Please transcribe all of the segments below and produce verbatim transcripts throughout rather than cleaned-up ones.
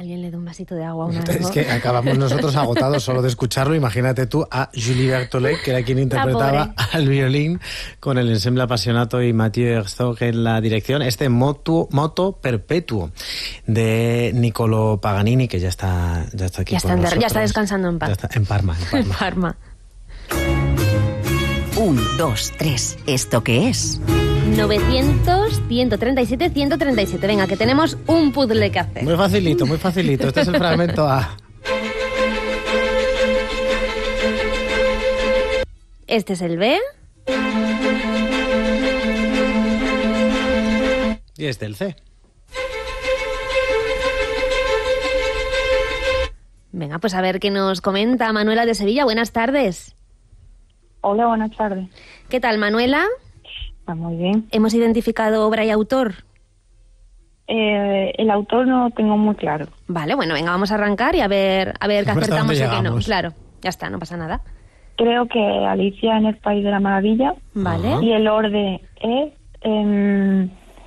alguien le dé un vasito de agua a una Es que acabamos nosotros agotados solo de escucharlo. Imagínate tú a Julie Berthollet, que era quien interpretaba al violín, con el ensemble Appassionato y Mathieu Herzog en la dirección. Este Moto, Moto Perpetuo de Niccolò Paganini, que ya está, ya está aquí ya con está, nosotros. Ya está descansando en paz. Ya está, en Parma. En Parma. Parma. Un, dos, tres. ¿Esto qué es? novecientos, ciento treinta y siete, ciento treinta y siete. Venga, que tenemos un puzzle que hacer. Muy facilito, muy facilito. Este es el fragmento A. Este es el B. Y este el C. Venga, pues a ver qué nos comenta Manuela de Sevilla. Buenas tardes. Hola, buenas tardes. ¿Qué tal, Manuela? Está muy bien. ¿Hemos identificado obra y autor? Eh, el autor no tengo muy claro. Vale, bueno, venga, vamos a arrancar y a ver, a ver qué ¿Hasta acertamos dónde o qué no. llegamos? Claro, ya está, no pasa nada. Creo que Alicia en el País de la Maravilla. Vale. Ajá. Y el orden es em,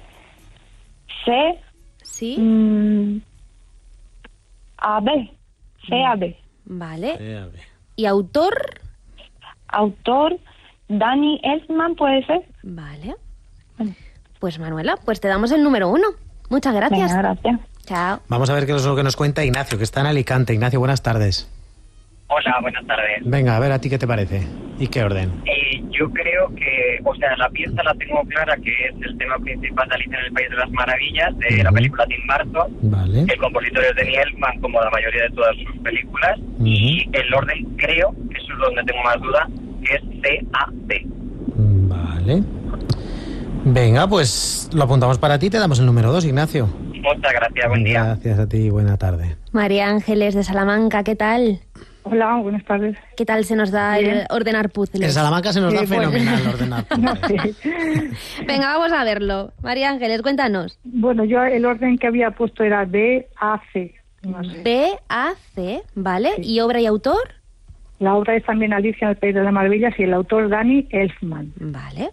C, Sí, mm, A, B. C, A, B. vale. Eh, a ver. ¿Y autor? Autor, Danny Elfman, ¿puede ser? Vale. Bueno. Pues Manuela, pues te damos el número uno. Muchas gracias. Venga, gracias. Chao. Vamos a ver qué es lo que nos cuenta Ignacio, que está en Alicante. Ignacio, buenas tardes. Hola, buenas tardes. Venga, a ver, ¿a ti qué te parece? ¿Y qué orden? Eh, yo creo que, o sea, la pieza la tengo clara, que es el tema principal de Alicia en el País de las Maravillas, de la Ujú. película Tim Burton. Vale. El compositor es Danny Elfman, como la mayoría de todas sus películas. Ujú. Y el orden, creo, que eso es donde tengo más duda, que es C A B. Vale. Venga, pues lo apuntamos para ti, te damos el número dos, Ignacio. Muchas gracias, buen día. Gracias a ti, buena tarde. María Ángeles de Salamanca, ¿qué tal? Hola, buenas tardes. ¿Qué tal se nos da Bien. el ordenar En puzzles? Salamanca se nos da Sí, bueno. fenomenal ordenar. puzzles. Venga, vamos a verlo. María Ángeles, cuéntanos. Bueno, yo el orden que había puesto era B, A, C. No sé. B, A, C, ¿vale? ¿Y obra y autor? La obra es también Alicia en el País de las Maravillas y el autor Danny Elfman. Vale.